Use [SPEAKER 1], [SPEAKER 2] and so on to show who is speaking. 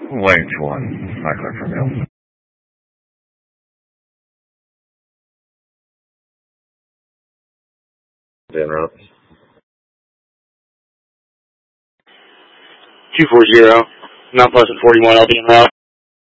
[SPEAKER 1] Lane 1, not clear for mail. En route.
[SPEAKER 2] 240, Mount Pleasant 41, I'll be en route.